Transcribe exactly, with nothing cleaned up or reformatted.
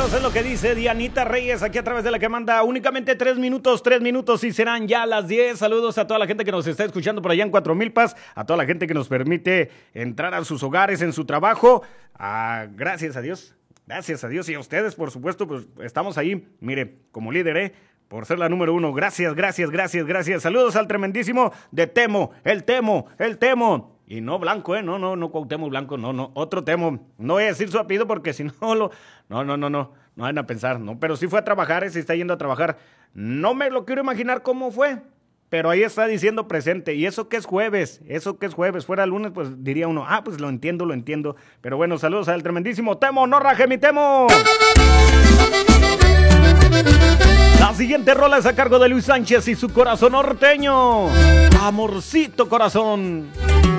Vámonos, es lo que dice Dianita Reyes aquí a través de la que manda únicamente tres minutos, tres minutos y serán ya las diez. Saludos a toda la gente que nos está escuchando por allá en Cuatro Milpas, a toda la gente que nos permite entrar a sus hogares, en su trabajo. Ah, gracias a Dios, gracias a Dios y a ustedes, por supuesto, pues estamos ahí, mire, como líder, ¿eh? Por ser la número uno. Gracias, gracias, gracias, gracias. Saludos al tremendísimo de Temo, el Temo, el Temo. Y no Blanco, ¿eh? No, no, no Cuauhtémoc Blanco, no, no, otro Temo. No voy a decir su apellido porque si no lo... No, no, no, no, no van a pensar, no. Pero sí fue a trabajar, ¿eh? Sí está yendo a trabajar. No me lo quiero imaginar cómo fue, pero ahí está diciendo presente. Y eso que es jueves, eso que es jueves. Fuera lunes, pues diría uno, ah, pues lo entiendo, lo entiendo. Pero bueno, saludos al tremendísimo Temo, no raje mi Temo. La siguiente rola es a cargo de Luis Sánchez y su corazón norteño. Amorcito corazón.